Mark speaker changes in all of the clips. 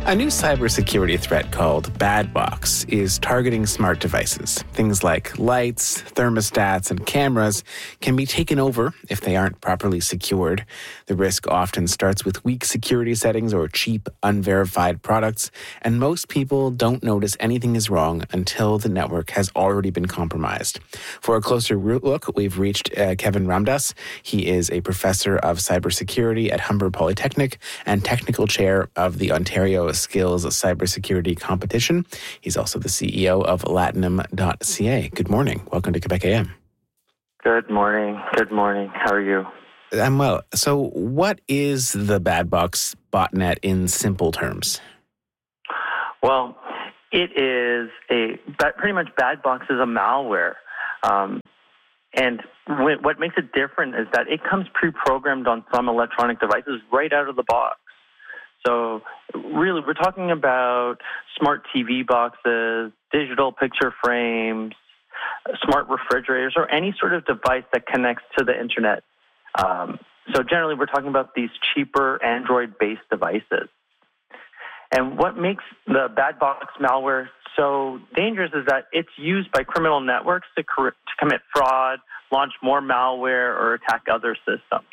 Speaker 1: A new cybersecurity threat called BadBox is targeting smart devices. Things like lights, thermostats, and cameras can be taken over if they aren't properly secured. The risk often starts with weak security settings or cheap, unverified products, and most people don't notice anything is wrong until the network has already been compromised. For a closer look, we've reached Kevin Ramdas. He is a professor of cybersecurity at Humber Polytechnic and technical chair of the Ontario Skills Cybersecurity Competition. He's also the CEO of Latinum.ca. Good morning. Welcome to Quebec AM.
Speaker 2: Good morning. Good morning. How are you?
Speaker 1: I'm well. So what is the BadBox botnet in simple terms?
Speaker 2: Well, it is pretty much BadBox is a malware. And what makes it different is that it comes pre-programmed on some electronic devices right out of the box. So really, we're talking about smart TV boxes, digital picture frames, smart refrigerators, or any sort of device that connects to the internet. So generally, we're talking about these cheaper Android-based devices. And what makes the BadBox malware so dangerous is that it's used by criminal networks to commit fraud, launch more malware, or attack other systems.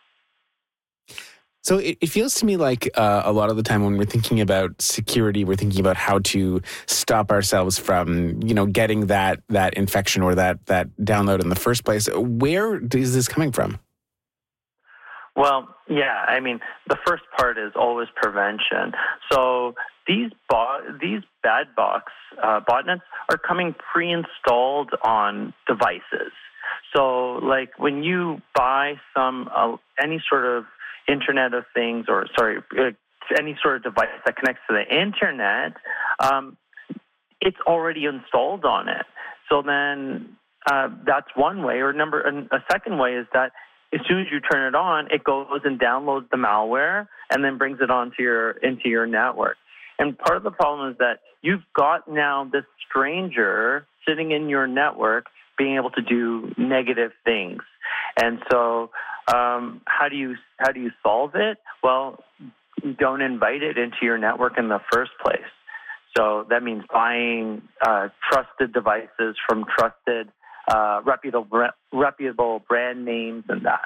Speaker 1: So it feels to me like a lot of the time when we're thinking about security, we're thinking about how to stop ourselves from, getting that infection or that download in the first place. Where is this coming from?
Speaker 2: Well, yeah, the first part is always prevention. So these BadBox botnets are coming pre-installed on devices. So like when you buy any sort of Internet of Things, any sort of device that connects to the internet, it's already installed on it. So then that's one way. And a second way is that as soon as you turn it on, it goes and downloads the malware and then brings it into your network. And part of the problem is that you've got now this stranger sitting in your network being able to do negative things. And so how do you solve it? Well, you don't invite it into your network in the first place. So that means buying trusted devices from trusted, reputable brand names and that.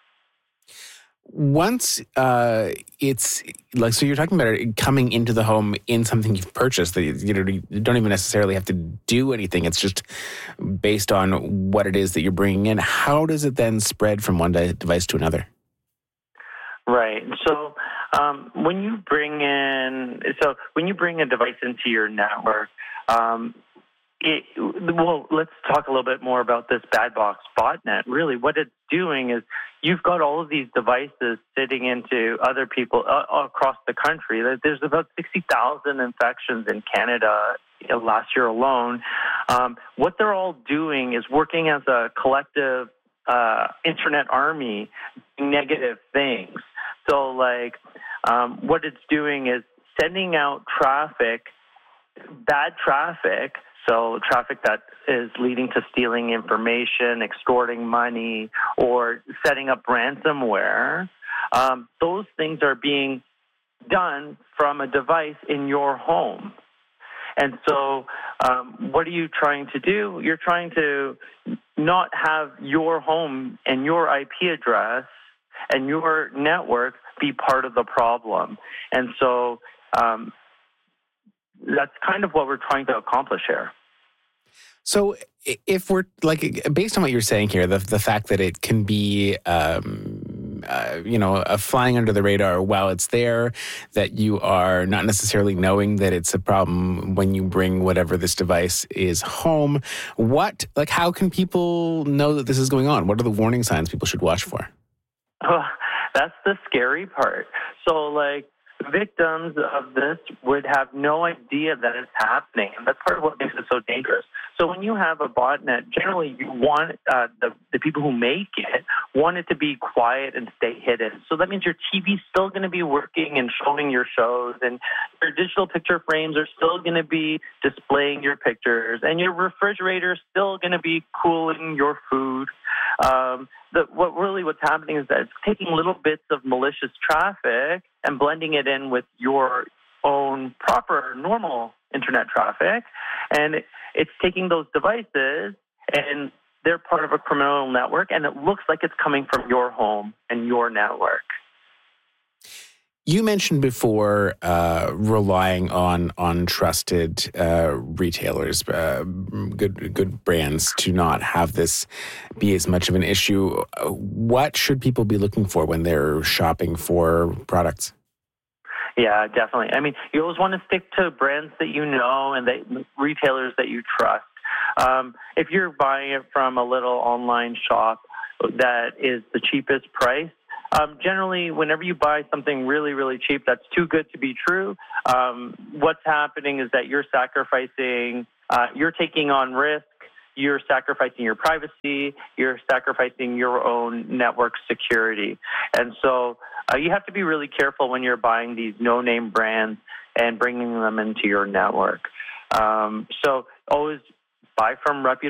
Speaker 1: Once it's like, so you're talking about it coming into the home in something you've purchased that you don't even necessarily have to do anything. It's just based on what it is that you're bringing in. How does it then spread from one device to another? Right.
Speaker 2: So when you bring a device into your network, let's talk a little bit more about this BadBox botnet. Really, what it's doing is you've got all of these devices sitting into other people across the country. There's about 60,000 infections in Canada last year alone. What they're all doing is working as a collective internet army, doing negative things. So, what it's doing is sending out traffic, bad traffic. So traffic that is leading to stealing information, extorting money, or setting up ransomware. Those things are being done from a device in your home. And so what are you trying to do? You're trying to not have your home and your IP address and your network be part of the problem. And so that's kind of what we're trying to accomplish here.
Speaker 1: So if we're based on what you're saying here, the fact that it can be, flying under the radar while it's there, that you are not necessarily knowing that it's a problem when you bring whatever this device is home, how can people know that this is going on? What are the warning signs people should watch for?
Speaker 2: Oh, that's the scary part. So victims of this would have no idea that it's happening, and that's part of what makes it so dangerous. So when you have a botnet, generally you want the people who make it want it to be quiet and stay hidden. So that means your TV's still going to be working and showing your shows, and your digital picture frames are still going to be displaying your pictures, and your refrigerator is still going to be cooling your food. What's happening is that it's taking little bits of malicious traffic and blending it in with your own proper, normal internet traffic, and it's taking those devices and they're part of a criminal network, and it looks like it's coming from your home and your network.
Speaker 1: You mentioned before relying on trusted retailers, good brands, to not have this be as much of an issue. What should people be looking for when they're shopping for products?
Speaker 2: Yeah, definitely. I mean, you always want to stick to brands that you know and retailers that you trust. If you're buying it from a little online shop that is the cheapest price, generally, whenever you buy something really, really cheap that's too good to be true, what's happening is that you're sacrificing, you're taking on risk, you're sacrificing your privacy, you're sacrificing your own network security. And so you have to be really careful when you're buying these no-name brands and bringing them into your network. So always buy from reputable